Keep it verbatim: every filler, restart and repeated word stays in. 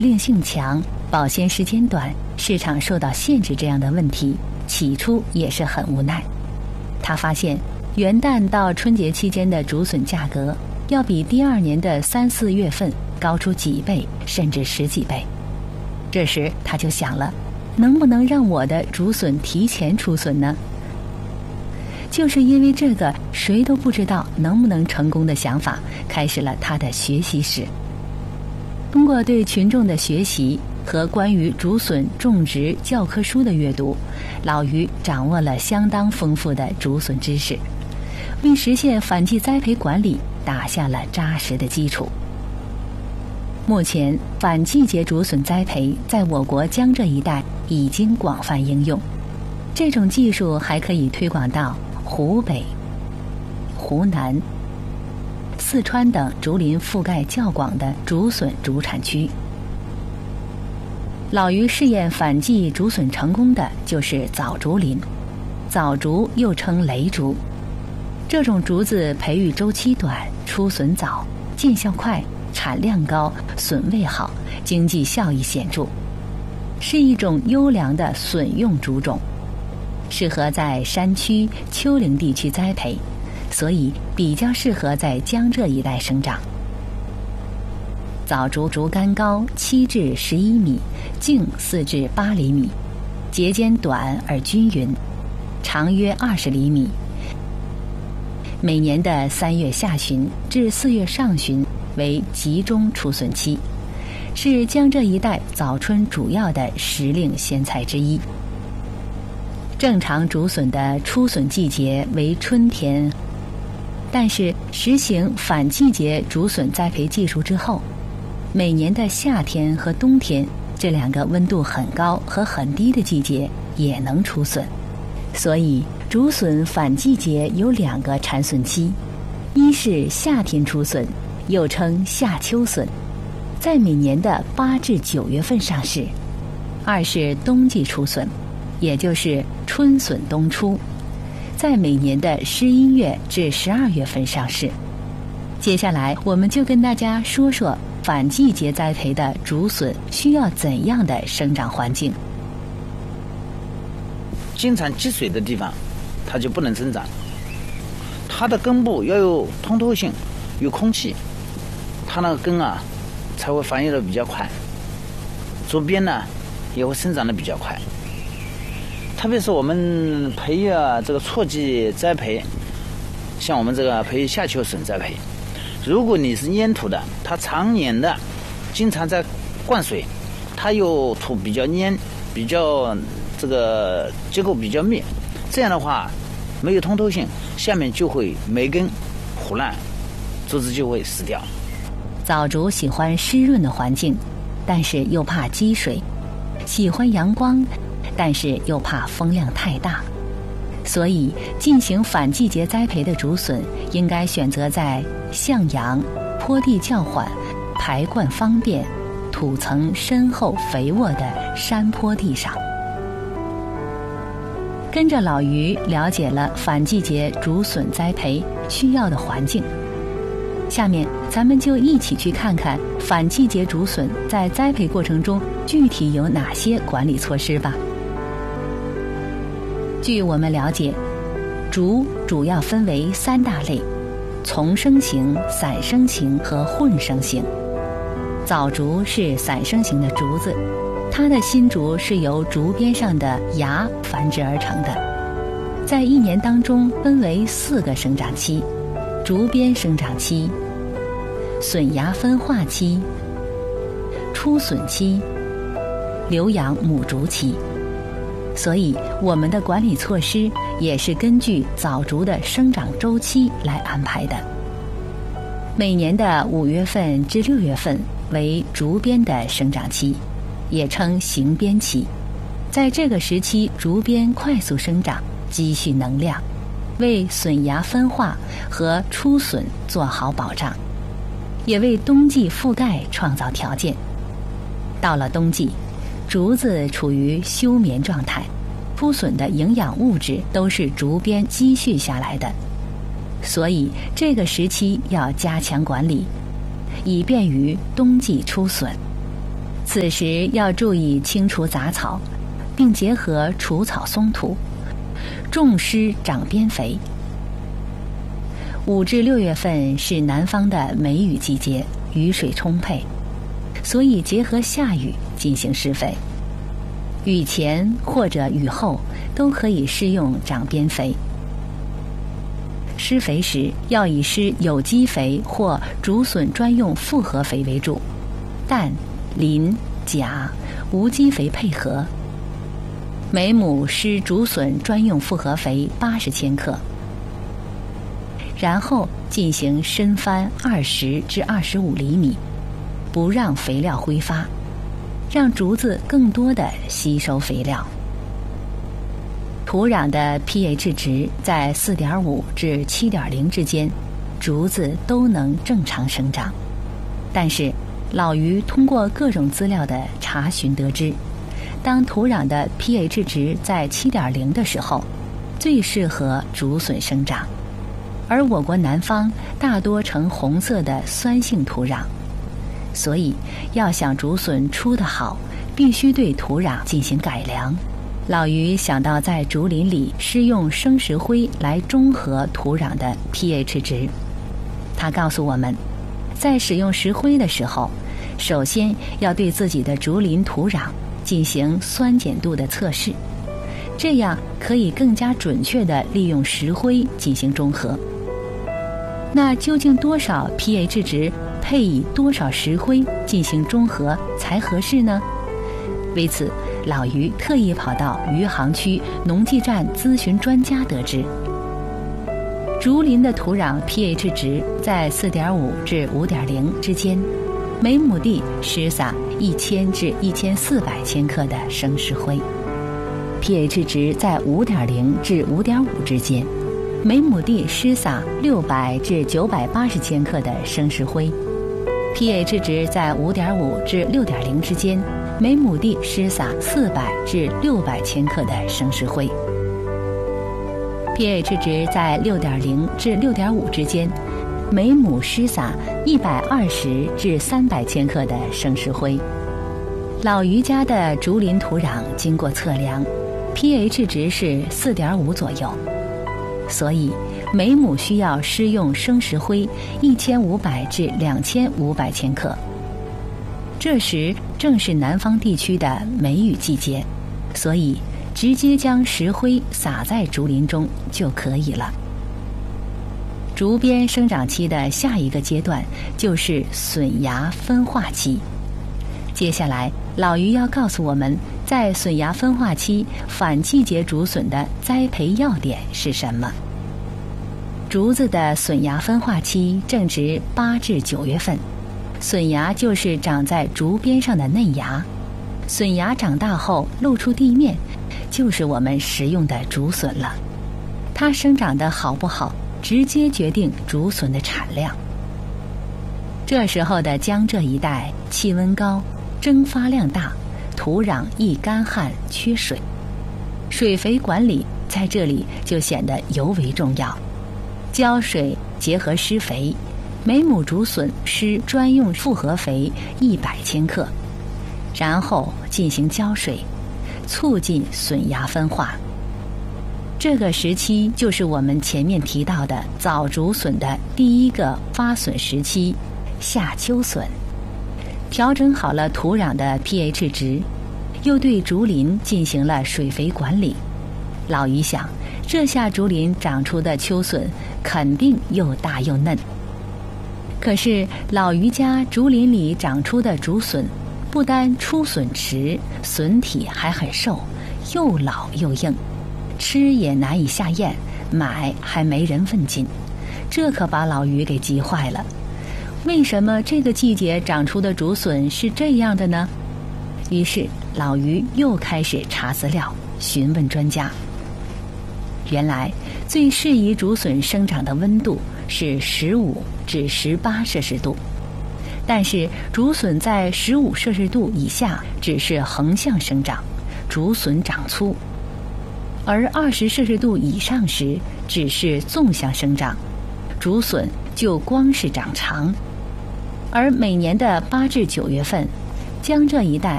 令性强、保鲜时间短、市场受到限制这样的问题，起初也是很无奈。他发现元旦到春节期间的竹笋价格要比第二年的三四月份高出几倍，甚至十几倍。这时他就想了，能不能让我的竹笋提前出笋呢？就是因为这个谁都不知道能不能成功的想法，开始了他的学习史。通过对群众的学习和关于竹笋种植教科书的阅读，老于掌握了相当丰富的竹笋知识，为实现反季栽培管理打下了扎实的基础。目前，反季节竹笋栽培在我国江浙一带已经广泛应用，这种技术还可以推广到湖北、湖南、四川等竹林覆盖较广的竹笋主产区。老于试验反季竹笋成功的就是枣竹林，枣竹又称雷竹。这种竹子培育周期短，出笋早，见效快，产量高，笋味好，经济效益显著，是一种优良的笋用竹种，适合在山区、丘陵地区栽培，所以比较适合在江浙一带生长。枣竹竹竿高七至十一米，径四至八厘米，节间短而均匀，长约二十厘米。每年的三月下旬至四月上旬为集中出笋期，是江浙一带早春主要的时令鲜菜之一。正常竹笋的出笋季节为春天，但是实行反季节竹笋栽培技术之后，每年的夏天和冬天这两个温度很高和很低的季节也能出笋，所以竹笋反季节有两个产笋期，一是夏天出笋，又称夏秋笋，在每年的八至九月份上市；二是冬季出笋，也就是春笋冬出，在每年的十一月至十二月份上市。接下来我们就跟大家说说反季节栽培的竹笋需要怎样的生长环境。 经常积水的地方它就不能生长，它的根部要有通透性，有空气，它那个根啊才会繁育的比较快，竹编呢也会生长的比较快。特别是我们培育啊这个错季栽培，像我们这个培育夏秋笋栽培，如果你是粘土的，它常年的经常在灌水，它又土比较粘，比较这个结构比较密，这样的话没有通透性，下面就会霉根腐烂，竹子就会死掉。 枣竹喜欢湿润的环境，但是又怕积水，喜欢阳光，但是又怕风量太大，所以进行反季节栽培的竹笋应该选择在向阳、坡地较缓、排灌方便、土层深厚肥沃的山坡地上。跟着老于了解了反季节竹笋栽培需要的环境，下面咱们就一起去看看反季节竹笋在栽培过程中具体有哪些管理措施吧。据我们了解，竹主要分为三大类：丛生型、散生型和混生型。枣竹是散生型的竹子，它的新竹是由竹边上的芽繁殖而成的，在一年当中分为四个生长期：竹边生长期、笋芽分化期、出笋期、留养母竹期。所以我们的管理措施也是根据枣竹的生长周期来安排的。每年的五月份至六月份为竹边的生长期，也称行边期。在这个时期，竹边快速生长，积蓄能量，为笋芽分化和出笋做好保障，也为冬季覆盖创造条件。到了冬季，竹子处于休眠状态，出笋的营养物质都是竹边积蓄下来的，所以这个时期要加强管理，以便于冬季出笋。 此时要注意清除杂草，并结合除草松土，重施掌边肥。五至六月份是南方的梅雨季节，雨水充沛，所以结合下雨进行施肥。雨前或者雨后都可以施用掌边肥。施肥时要以施有机肥或竹笋专用复合肥为主，氮、磷、钾、无机肥配合。每亩施竹笋专用复合肥八十千克，然后进行深翻二十至二十五厘米，不让肥料挥发，让竹子更多地吸收肥料。土壤的 pH 值在 四点五 至 七点零 之间，竹子都能正常生长。但是老于通过各种资料的查询得知，当土壤的 pH 值在 七点零 的时候，最适合竹笋生长。而我国南方大多呈红色的酸性土壤，所以要想竹笋出得好，必须对土壤进行改良。老于想到在竹林里施用生石灰来中和土壤的 pH 值。他告诉我们，在使用石灰的时候，首先要对自己的竹林土壤进行酸碱度的测试，这样可以更加准确地利用石灰进行中和。那究竟多少 pH 值配以多少石灰进行中和才合适呢？为此，老于特意跑到余杭区农技站咨询专家得知，竹林的土壤 pH 值在 四点五 至 五点零 之间，每亩地施撒一千至一千四百千克的生石灰； pH 值在 五点零 至 五点五 之间，每亩地施撒六百至九百八十千克的生石灰； pH 值在 五点五 至 六点零 之间，每亩地施撒四百至六百千克的生石灰； pH 值在 六点零 至 六点五 之间，每亩施撒一百二十至三百千克的生石灰。老于家的竹林土壤经过测量， pH 值是 四点五 左右，所以每亩需要施用生石灰一千五百至两千五百千克。这时正是南方地区的梅雨季节，所以直接将石灰撒在竹林中就可以了。竹编生长期的下一个阶段就是笋芽分化期。接下来老于要告诉我们，在笋芽分化期反季节竹笋的栽培要点是什么。竹子的笋芽分化期正值八至九月份，笋芽就是长在竹边上的嫩芽，笋芽长大后露出地面，就是我们食用的竹笋了。它生长得好不好，直接决定竹笋的产量。这时候的江浙一带气温高，蒸发量大，土壤易干旱缺水，水肥管理在这里就显得尤为重要。浇水结合施肥，每亩竹笋施专用复合肥一百千克，然后进行浇水，促进笋芽分化。这个时期就是我们前面提到的早竹笋的第一个发笋时期，夏秋笋。调整好了土壤的 pH 值，又对竹林进行了水肥管理。老于想，这下竹林长出的秋笋肯定又大又嫩。可是老于家竹林里长出的竹笋，不单出笋迟，笋体还很瘦，又老又硬，吃也难以下咽，买还没人问津，这可把老于给急坏了。为什么这个季节长出的竹笋是这样的呢？于是老于又开始查资料，询问专家。原来最适宜竹笋生长的温度是十五至十八摄氏度，但是竹笋在十五摄氏度以下只是横向生长，竹笋长粗；而二十摄氏度以上时只是纵向生长，竹笋就光是长长。而每年的八至九月份， 江浙一带